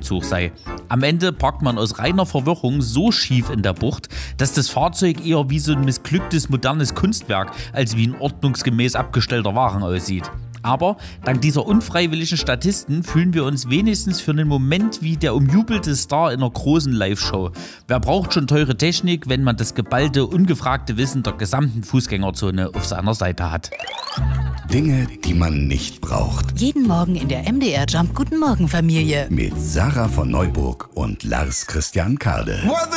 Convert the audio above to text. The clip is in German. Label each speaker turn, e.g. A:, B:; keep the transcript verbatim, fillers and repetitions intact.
A: Aufzug sei. Am Ende parkt man aus reiner Verwirrung so schief in der Bucht, dass das Fahrzeug eher wie so ein missglücktes modernes Kunstwerk als wie ein ordnungsgemäß abgestellter Wagen aussieht. Aber dank dieser unfreiwilligen Statisten fühlen wir uns wenigstens für einen Moment wie der umjubelte Star in einer großen Live-Show. Wer braucht schon teure Technik, wenn man das geballte, ungefragte Wissen der gesamten Fußgängerzone auf seiner Seite hat?
B: Dinge, die man nicht braucht.
C: Jeden Morgen in der M D R Jump Guten Morgen Familie.
B: Mit Sarah von Neuburg und Lars Christian Kade.